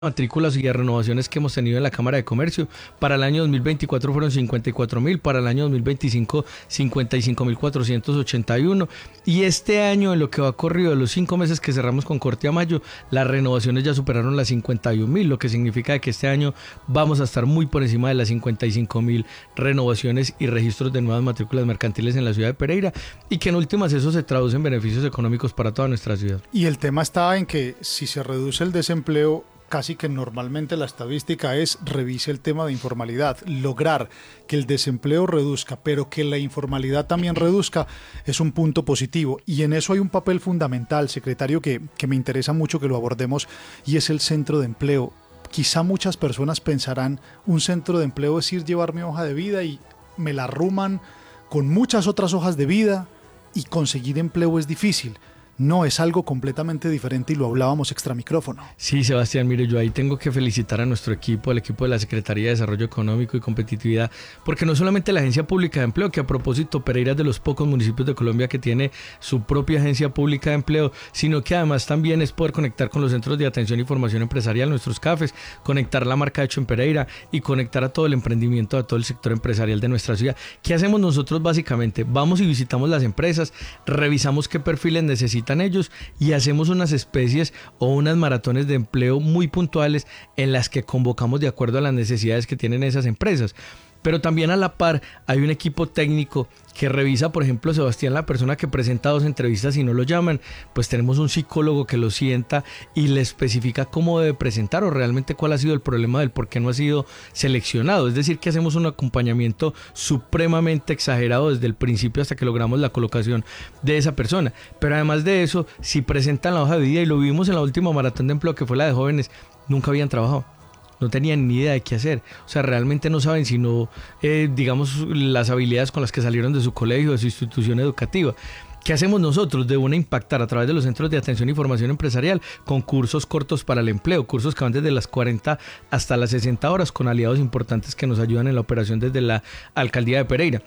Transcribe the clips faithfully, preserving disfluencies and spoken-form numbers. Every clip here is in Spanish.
matrículas y renovaciones que hemos tenido en la Cámara de Comercio. Para el año dos mil veinticuatro fueron cincuenta y cuatro mil, para el año dos mil veinticinco cincuenta y cinco mil cuatrocientos ochenta y uno, y este año, en lo que va corrido de los cinco meses que cerramos con corte a mayo, las renovaciones ya superaron las cincuenta y un mil, lo que significa que este año vamos a estar muy por encima de las cincuenta y cinco mil renovaciones y registros de nuevas matrículas mercantiles en la ciudad de Pereira, y que en últimas eso se traduce en beneficios económicos para toda nuestra ciudad. Y el tema está en que si se reduce el desempleo, casi que normalmente la estadística es revise el tema de informalidad. Lograr que el desempleo reduzca, pero que la informalidad también reduzca, es un punto positivo. Y en eso hay un papel fundamental, secretario, que, que me interesa mucho que lo abordemos, y es el centro de empleo. Quizá muchas personas pensarán, un centro de empleo es ir llevar mi hoja de vida y me la arruman con muchas otras hojas de vida, y conseguir empleo es difícil. No, es algo completamente diferente y lo hablábamos extra micrófono. Sí, Sebastián, mire, yo ahí tengo que felicitar a nuestro equipo, al equipo de la Secretaría de Desarrollo Económico y Competitividad, porque no solamente la Agencia Pública de Empleo, que a propósito Pereira es de los pocos municipios de Colombia que tiene su propia Agencia Pública de Empleo, sino que además también es poder conectar con los centros de atención y formación empresarial, nuestros CAFES, conectar la marca Hecho en Pereira y conectar a todo el emprendimiento, a todo el sector empresarial de nuestra ciudad. ¿Qué hacemos nosotros básicamente? Vamos y visitamos las empresas, revisamos qué perfiles necesitan ellos y hacemos unas especies o unas maratones de empleo muy puntuales en las que convocamos de acuerdo a las necesidades que tienen esas empresas. Pero también a la par hay un equipo técnico que revisa, por ejemplo, Sebastián, la persona que presenta dos entrevistas y no lo llaman, pues tenemos un psicólogo que lo sienta y le especifica cómo debe presentar o realmente cuál ha sido el problema del por qué no ha sido seleccionado. Es decir, que hacemos un acompañamiento supremamente exagerado desde el principio hasta que logramos la colocación de esa persona. Pero además de eso, si presentan la hoja de vida, y lo vimos en la última maratón de empleo que fue la de jóvenes, nunca habían trabajado. No tenían ni idea de qué hacer, o sea, realmente no saben sino, eh, digamos, las habilidades con las que salieron de su colegio, de su institución educativa. ¿Qué hacemos nosotros? De una impactar a través de los centros de atención y formación empresarial con cursos cortos para el empleo, cursos que van desde las cuarenta hasta las sesenta horas con aliados importantes que nos ayudan en la operación desde la Alcaldía de Pereira.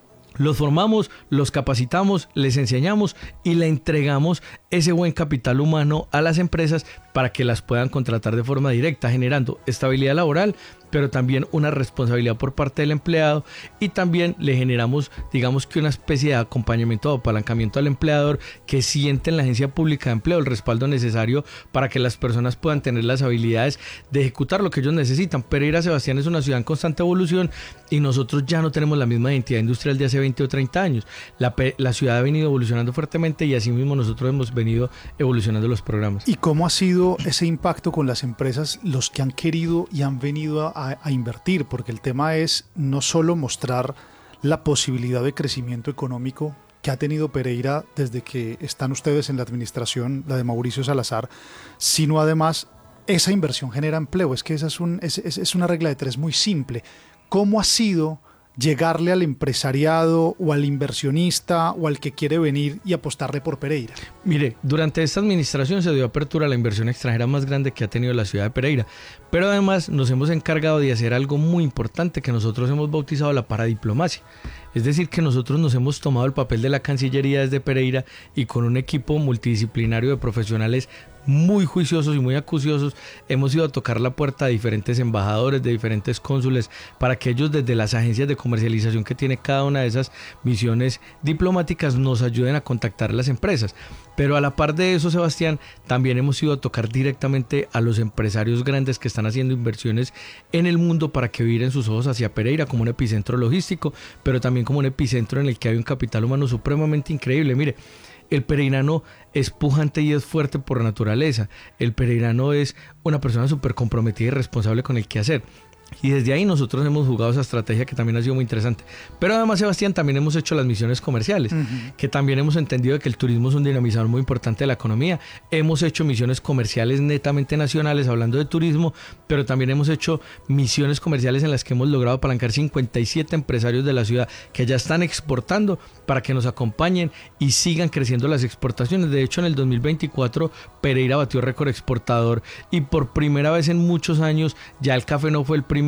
Los formamos, los capacitamos, les enseñamos y le entregamos ese buen capital humano a las empresas para que las puedan contratar de forma directa, generando estabilidad laboral, pero también una responsabilidad por parte del empleado, y también le generamos, digamos que una especie de acompañamiento o apalancamiento al empleador, que siente en la Agencia Pública de Empleo el respaldo necesario para que las personas puedan tener las habilidades de ejecutar lo que ellos necesitan. Pereira, Sebastián, es una ciudad en constante evolución y nosotros ya no tenemos la misma identidad industrial de hace veinte o treinta años. La, la ciudad ha venido evolucionando fuertemente y así mismo nosotros hemos venido evolucionando los programas. ¿Y cómo ha sido ese impacto con las empresas, los que han querido y han venido a A, a invertir? Porque el tema es no solo mostrar la posibilidad de crecimiento económico que ha tenido Pereira desde que están ustedes en la administración, la de Mauricio Salazar, sino además esa inversión genera empleo. Es que esa es, un, es, es, es una regla de tres muy simple. ¿Cómo ha sido llegarle al empresariado o al inversionista o al que quiere venir y apostarle por Pereira? Mire, durante esta administración se dio apertura a la inversión extranjera más grande que ha tenido la ciudad de Pereira, pero además nos hemos encargado de hacer algo muy importante que nosotros hemos bautizado la paradiplomacia. Es decir, que nosotros nos hemos tomado el papel de la Cancillería desde Pereira y con un equipo multidisciplinario de profesionales muy juiciosos y muy acuciosos hemos ido a tocar la puerta de diferentes embajadores, de diferentes cónsules, para que ellos desde las agencias de comercialización que tiene cada una de esas misiones diplomáticas nos ayuden a contactar a las empresas. Pero a la par de eso, Sebastián, también hemos ido a tocar directamente a los empresarios grandes que están haciendo inversiones en el mundo para que viren sus ojos hacia Pereira como un epicentro logístico, pero también como un epicentro en el que hay un capital humano supremamente increíble. Mire, el pereirano es pujante y es fuerte por naturaleza. El pereirano es una persona súper comprometida y responsable con el quehacer. Y desde ahí nosotros hemos jugado esa estrategia que también ha sido muy interesante. Pero además, Sebastián, también hemos hecho las misiones comerciales, uh-huh. que también hemos entendido que el turismo es un dinamizador muy importante de la economía. Hemos hecho misiones comerciales netamente nacionales, hablando de turismo, pero también hemos hecho misiones comerciales en las que hemos logrado apalancar cincuenta y siete empresarios de la ciudad que ya están exportando para que nos acompañen y sigan creciendo las exportaciones. De hecho, en el dos mil veinticuatro Pereira batió récord exportador y por primera vez en muchos años ya el café no fue el primer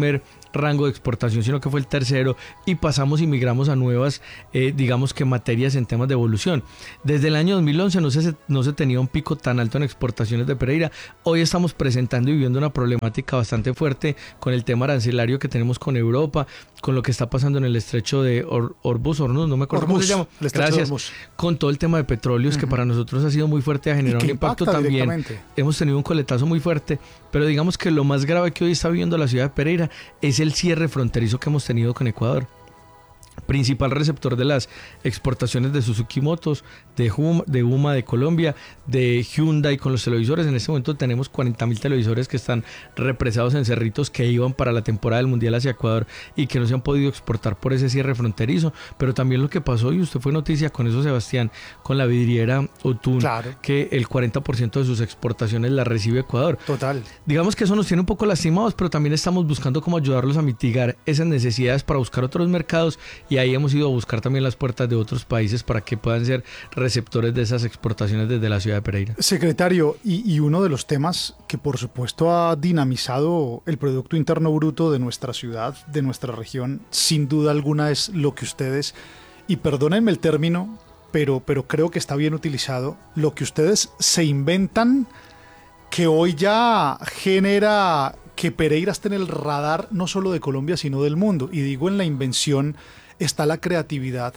rango de exportación, sino que fue el tercero, y pasamos y migramos a nuevas, eh, digamos que materias en temas de evolución. Desde el año dos mil once no se, no se tenía un pico tan alto en exportaciones de Pereira. Hoy estamos presentando y viviendo una problemática bastante fuerte con el tema arancelario que tenemos con Europa, con lo que está pasando en el estrecho de Or Orbus, Hormuz, no me acuerdo Hormuz, cómo se llama. Gracias. Con todo el tema de petróleos, uh-huh. que para nosotros ha sido muy fuerte, ha generado un impacto también. Hemos tenido un coletazo muy fuerte, pero digamos que lo más grave que hoy está viviendo la ciudad de Pereira es el cierre fronterizo que hemos tenido con Ecuador. Principal receptor de las exportaciones de Suzuki Motos, de Huma, de Huma de Colombia, de Hyundai con los televisores. En este momento tenemos cuarenta mil televisores que están represados en Cerritos, que iban para la temporada del Mundial hacia Ecuador y que no se han podido exportar por ese cierre fronterizo. Pero también lo que pasó, y usted fue noticia con eso, Sebastián, con la vidriera Otún, claro, que el cuarenta por ciento de sus exportaciones la recibe Ecuador. Total. Digamos que eso nos tiene un poco lastimados, pero también estamos buscando cómo ayudarlos a mitigar esas necesidades para buscar otros mercados, y ahí hemos ido a buscar también las puertas de otros países para que puedan ser receptores de esas exportaciones desde la ciudad de Pereira. Secretario, y, y uno de los temas que por supuesto ha dinamizado el Producto Interno Bruto de nuestra ciudad, de nuestra región, sin duda alguna es lo que ustedes, y perdónenme el término, pero, pero creo que está bien utilizado, lo que ustedes se inventan, que hoy ya genera que Pereira esté en el radar no solo de Colombia, sino del mundo. Y digo, en la invención está la creatividad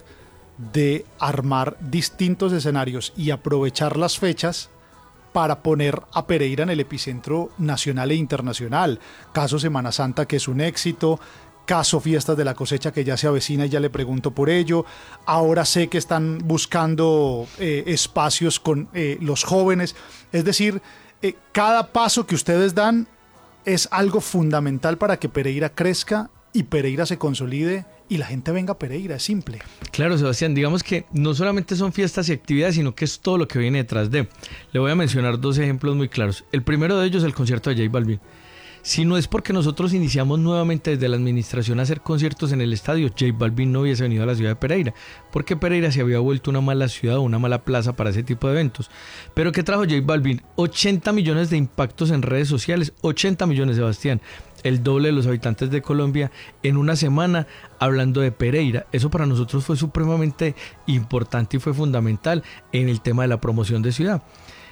de armar distintos escenarios y aprovechar las fechas para poner a Pereira en el epicentro nacional e internacional. Caso Semana Santa, que es un éxito. Caso Fiestas de la Cosecha, que ya se avecina y ya le pregunto por ello. Ahora sé que están buscando eh, espacios con eh, los jóvenes. Es decir, eh, cada paso que ustedes dan es algo fundamental para que Pereira crezca y Pereira se consolide y la gente venga a Pereira, es simple. Claro, Sebastián, digamos que no solamente son fiestas y actividades, sino que es todo lo que viene detrás de. Le voy a mencionar dos ejemplos muy claros. El primero de ellos es el concierto de J Balvin. Si no es porque nosotros iniciamos nuevamente desde la administración a hacer conciertos en el estadio, J Balvin no hubiese venido a la ciudad de Pereira, porque Pereira se había vuelto una mala ciudad o una mala plaza para ese tipo de eventos. Pero ¿qué trajo J Balvin? ochenta millones de impactos en redes sociales, ochenta millones, Sebastián, el doble de los habitantes de Colombia en una semana hablando de Pereira. Eso para nosotros fue supremamente importante y fue fundamental en el tema de la promoción de ciudad.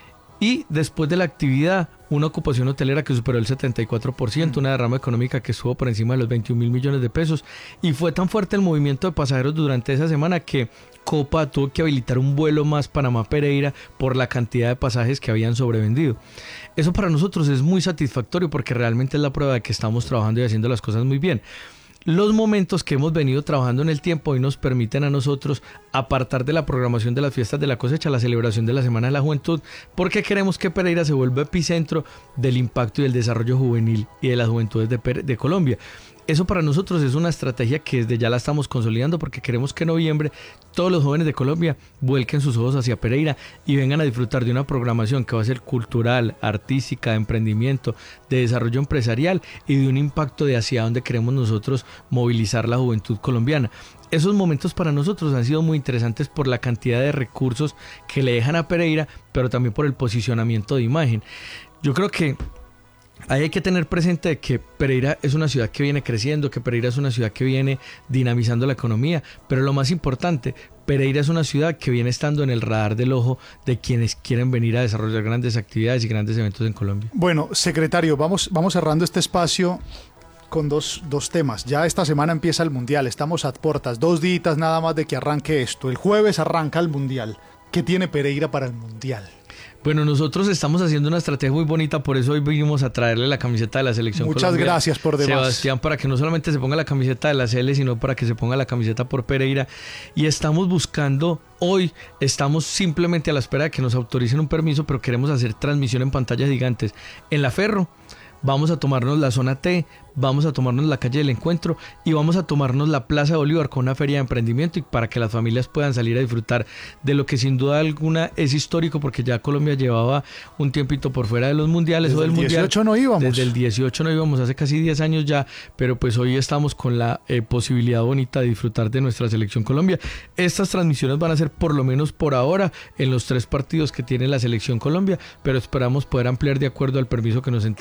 Y después de la actividad, una ocupación hotelera que superó el setenta y cuatro por ciento, una derrama económica que estuvo por encima de los veintiún mil millones de pesos, y fue tan fuerte el movimiento de pasajeros durante esa semana que Copa tuvo que habilitar un vuelo más Panamá-Pereira por la cantidad de pasajes que habían sobrevendido. Eso para nosotros es muy satisfactorio porque realmente es la prueba de que estamos trabajando y haciendo las cosas muy bien. Los momentos que hemos venido trabajando en el tiempo hoy nos permiten a nosotros apartar de la programación de las fiestas de la cosecha la celebración de la Semana de la Juventud, porque queremos que Pereira se vuelva epicentro del impacto y del desarrollo juvenil y de las juventudes de, de Colombia. Eso para nosotros es una estrategia que desde ya la estamos consolidando porque queremos que en noviembre todos los jóvenes de Colombia vuelquen sus ojos hacia Pereira y vengan a disfrutar de una programación que va a ser cultural, artística, de emprendimiento, de desarrollo empresarial y de un impacto de hacia dónde queremos nosotros movilizar la juventud colombiana. Esos momentos para nosotros han sido muy interesantes por la cantidad de recursos que le dejan a Pereira, pero también por el posicionamiento de imagen. Yo creo que ahí hay que tener presente que Pereira es una ciudad que viene creciendo, que Pereira es una ciudad que viene dinamizando la economía, pero lo más importante, Pereira es una ciudad que viene estando en el radar del ojo de quienes quieren venir a desarrollar grandes actividades y grandes eventos en Colombia. Bueno, secretario, vamos, vamos cerrando este espacio con dos, dos temas. Ya esta semana empieza el Mundial, estamos a puertas, dos días nada más de que arranque esto. El jueves arranca el Mundial. ¿Qué tiene Pereira para el Mundial? Bueno, nosotros estamos haciendo una estrategia muy bonita, por eso hoy vinimos a traerle la camiseta de la selección Muchas Colombia. Muchas gracias por demás. Sebastián, para que no solamente se ponga la camiseta de la C L, sino para que se ponga la camiseta por Pereira. Y estamos buscando, hoy estamos simplemente a la espera de que nos autoricen un permiso, pero queremos hacer transmisión en pantallas gigantes. En la Ferro vamos a tomarnos la zona T, vamos a tomarnos la calle del Encuentro y vamos a tomarnos la Plaza de Bolívar con una feria de emprendimiento y para que las familias puedan salir a disfrutar de lo que sin duda alguna es histórico porque ya Colombia llevaba un tiempito por fuera de los mundiales. Desde o del el dieciocho mundial, no íbamos. Desde el dieciocho no íbamos, hace casi diez años ya, pero pues hoy estamos con la eh, posibilidad bonita de disfrutar de nuestra selección Colombia. Estas transmisiones van a ser por lo menos por ahora en los tres partidos que tiene la selección Colombia, pero esperamos poder ampliar de acuerdo al permiso que nos entregue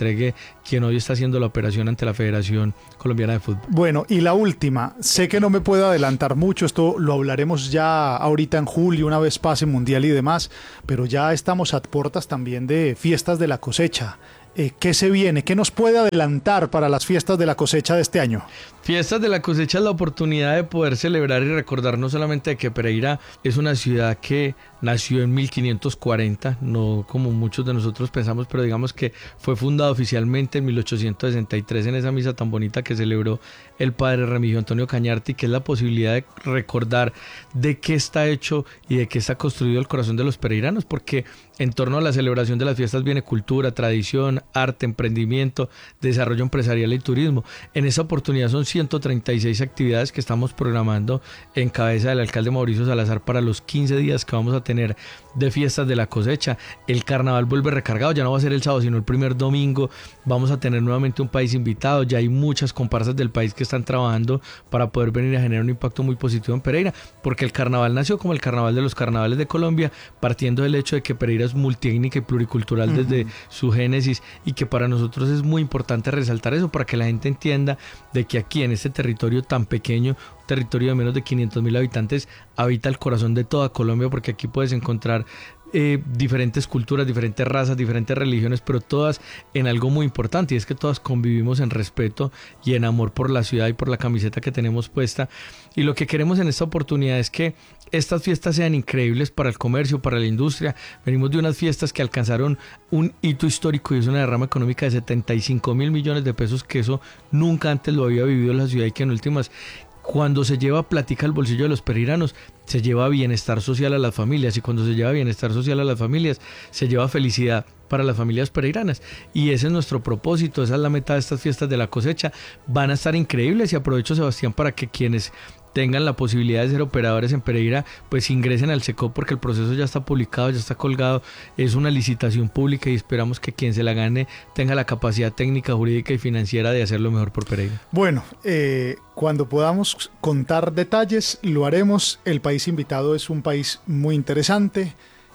quien hoy está haciendo la operación ante la Federación Colombiana de Fútbol. Bueno, y la última, sé que no me puedo adelantar mucho, esto lo hablaremos ya ahorita en julio, una vez pase Mundial y demás, pero ya estamos a puertas también de fiestas de la cosecha. Eh, ¿Qué se viene? ¿Qué nos puede adelantar para las fiestas de la cosecha de este año? Fiestas de la cosecha es la oportunidad de poder celebrar y recordar no solamente de que Pereira es una ciudad que nació en mil quinientos cuarenta, no como muchos de nosotros pensamos, pero digamos que fue fundada oficialmente en mil ochocientos sesenta y tres en esa misa tan bonita que celebró el padre Remigio Antonio Cañarti, que es la posibilidad de recordar de qué está hecho y de qué está construido el corazón de los pereiranos, porque en torno a la celebración de las fiestas viene cultura, tradición, arte, emprendimiento, desarrollo empresarial y turismo. En esa oportunidad son ciento treinta y seis actividades que estamos programando en cabeza del alcalde Mauricio Salazar para los quince días que vamos a tener de fiestas de la cosecha. El carnaval vuelve recargado, ya no va a ser el sábado sino el primer domingo. Vamos a tener nuevamente un país invitado, ya hay muchas comparsas del país que están trabajando para poder venir a generar un impacto muy positivo en Pereira, porque el carnaval nació como el carnaval de los carnavales de Colombia, partiendo del hecho de que Pereira es multiétnica y pluricultural desde uh-huh. su génesis, y que para nosotros es muy importante resaltar eso para que la gente entienda de que aquí en este territorio tan pequeño, territorio de menos de quinientos mil habitantes, habita el corazón de toda Colombia, porque aquí puedes encontrar eh, diferentes culturas, diferentes razas, diferentes religiones, pero todas en algo muy importante, y es que todas convivimos en respeto y en amor por la ciudad y por la camiseta que tenemos puesta. Y lo que queremos en esta oportunidad es que estas fiestas sean increíbles para el comercio, para la industria. Venimos de unas fiestas que alcanzaron un hito histórico y es una derrama económica de setenta y cinco mil millones de pesos, que eso nunca antes lo había vivido la ciudad, y que en últimas, cuando se lleva plática al bolsillo de los pereiranos, se lleva bienestar social a las familias, y cuando se lleva bienestar social a las familias, se lleva felicidad para las familias pereiranas, y ese es nuestro propósito, esa es la meta de estas fiestas de la cosecha. Van a estar increíbles, y aprovecho, Sebastián, para que quienes tengan la posibilidad de ser operadores en Pereira, pues ingresen al SECOP, porque el proceso ya está publicado, ya está colgado, es una licitación pública y esperamos que quien se la gane tenga la capacidad técnica, jurídica y financiera de hacerlo mejor por Pereira. Bueno, eh, cuando podamos contar detalles lo haremos. El país invitado es un país muy interesante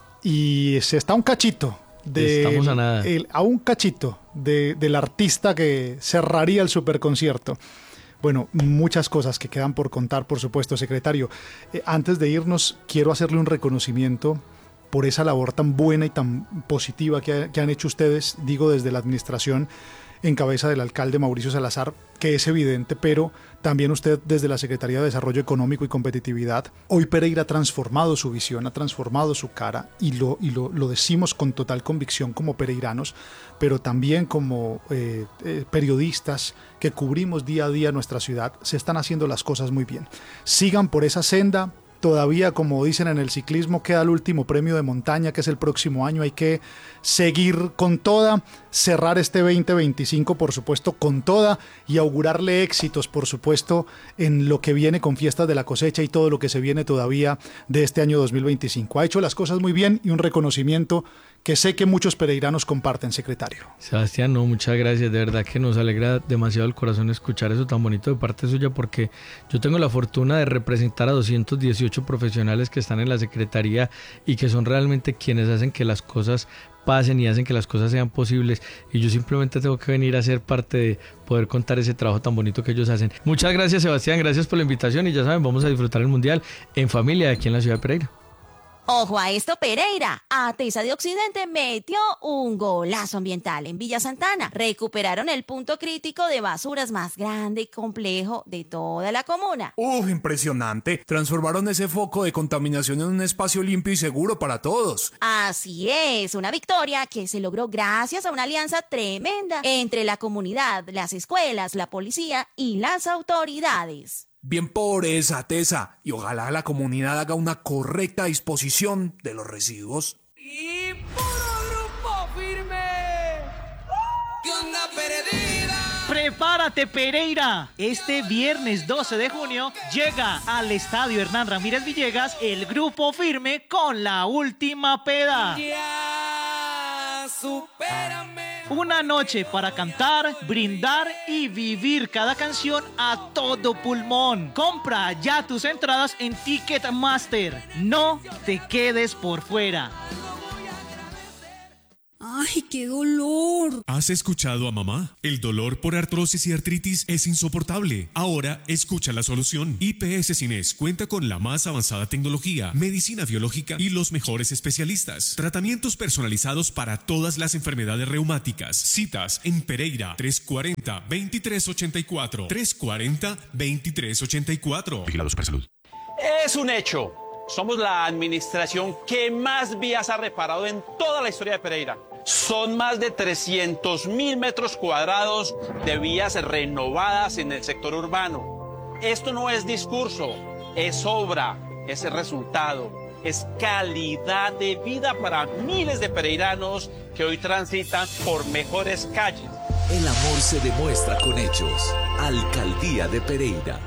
y se está un cachito de Estamos a nada. El, a un cachito de, del artista que cerraría el superconcierto. Bueno, muchas cosas que quedan por contar, por supuesto, secretario. Eh, antes de irnos, quiero hacerle un reconocimiento por esa labor tan buena y tan positiva que, que han hecho ustedes, digo, desde la administración en cabeza del alcalde Mauricio Salazar, que es evidente, pero también usted desde la Secretaría de Desarrollo Económico y Competitividad. Hoy Pereira ha transformado su visión, ha transformado su cara, y lo, y lo, lo decimos con total convicción como pereiranos, pero también como eh, eh, periodistas que cubrimos día a día nuestra ciudad. Se están haciendo las cosas muy bien. Sigan por esa senda. Todavía, como dicen en el ciclismo, queda el último premio de montaña, que es el próximo año. Hay que seguir con toda, cerrar este veinte veinticinco, por supuesto, con toda, y augurarle éxitos, por supuesto, en lo que viene con fiestas de la cosecha y todo lo que se viene todavía de este año dos mil veinticinco. Ha hecho las cosas muy bien, y un reconocimiento que sé que muchos pereiranos comparten, secretario. Sebastián, no, muchas gracias, de verdad que nos alegra demasiado el corazón escuchar eso tan bonito de parte suya, porque yo tengo la fortuna de representar a doscientos dieciocho profesionales que están en la Secretaría y que son realmente quienes hacen que las cosas pasen y hacen que las cosas sean posibles, y yo simplemente tengo que venir a ser parte de poder contar ese trabajo tan bonito que ellos hacen. Muchas gracias, Sebastián, gracias por la invitación, y ya saben, vamos a disfrutar el Mundial en familia aquí en la ciudad de Pereira. Ojo a esto, Pereira. Atesa de Occidente metió un golazo ambiental en Villa Santana. Recuperaron el punto crítico de basuras más grande y complejo de toda la comuna. ¡Uf, impresionante! Transformaron ese foco de contaminación en un espacio limpio y seguro para todos. Así es, una victoria que se logró gracias a una alianza tremenda entre la comunidad, las escuelas, la policía y las autoridades. Bien por esa, Tesa, y ojalá la comunidad haga una correcta disposición de los residuos. Y puro Grupo Firme. ¿Qué onda, perdida? ¡Prepárate, Pereira! Este viernes doce de junio llega al Estadio Hernán Ramírez Villegas el Grupo Firme con La Última Peda. Ya, supérame. Una noche para cantar, brindar y vivir cada canción a todo pulmón. Compra ya tus entradas en Ticketmaster. No te quedes por fuera. ¡Ay, qué dolor! ¿Has escuchado a mamá? El dolor por artrosis y artritis es insoportable. Ahora escucha la solución. I P S Cines cuenta con la más avanzada tecnología, medicina biológica y los mejores especialistas. Tratamientos personalizados para todas las enfermedades reumáticas. Citas en Pereira, tres cuarenta, veintitrés ochenta y cuatro. tres cuarenta, veintitrés ochenta y cuatro. Vigilado Supersalud. Es un hecho. Somos la administración que más vías ha reparado en toda la historia de Pereira. Son más de trescientos mil metros cuadrados de vías renovadas en el sector urbano. Esto no es discurso, es obra, es el resultado, es calidad de vida para miles de pereiranos que hoy transitan por mejores calles. El amor se demuestra con hechos. Alcaldía de Pereira.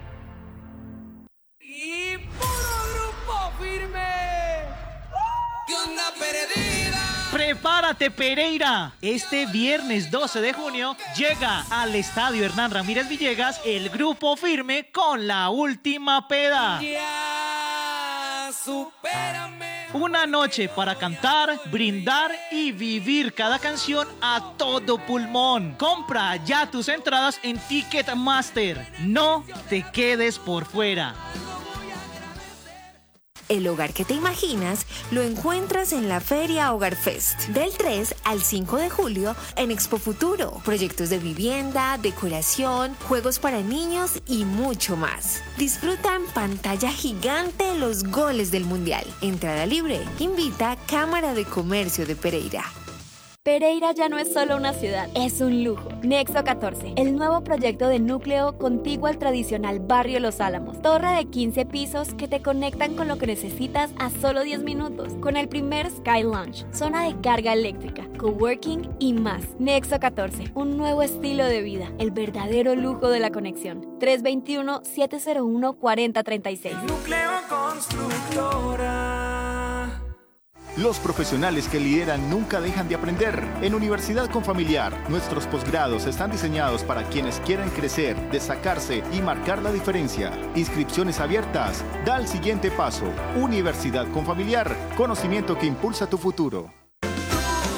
Prepárate, Pereira. Este viernes doce de junio llega al Estadio Hernán Ramírez Villegas el Grupo Firme con La Última Peda. Ya, supérame. Una noche para cantar, brindar y vivir cada canción a todo pulmón. Compra ya tus entradas en Ticketmaster. No te quedes por fuera. El hogar que te imaginas lo encuentras en la Feria Hogar Fest. Del tres al cinco de julio en Expo Futuro. Proyectos de vivienda, decoración, juegos para niños y mucho más. Disfruta en pantalla gigante los goles del Mundial. Entrada libre. Invita Cámara de Comercio de Pereira. Pereira ya no es solo una ciudad, es un lujo. Nexo catorce, el nuevo proyecto de núcleo contiguo al tradicional barrio Los Álamos. Torre de quince pisos que te conectan con lo que necesitas a solo diez minutos. Con el primer Sky Lounge, zona de carga eléctrica, coworking y más. Nexo catorce, un nuevo estilo de vida, el verdadero lujo de la conexión. tres dos uno, siete cero uno, cuatro cero tres seis. Núcleo Constructora. Los profesionales que lideran nunca dejan de aprender. En Universidad Confamiliar, nuestros posgrados están diseñados para quienes quieren crecer, destacarse y marcar la diferencia. Inscripciones abiertas. Da el siguiente paso. Universidad Confamiliar. Conocimiento que impulsa tu futuro.